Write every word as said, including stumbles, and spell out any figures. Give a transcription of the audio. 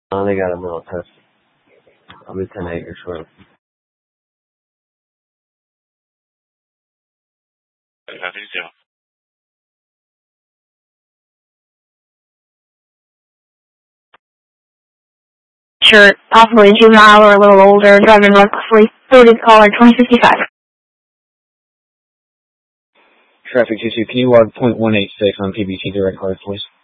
Uh, they got a little test. Probably ten acres short. Traffic zero. Sure, possibly juvenile or a little older, driving recklessly. Loaded caller twenty fifty-five. Traffic two two, can you log point one eight six on P B T direct card, please?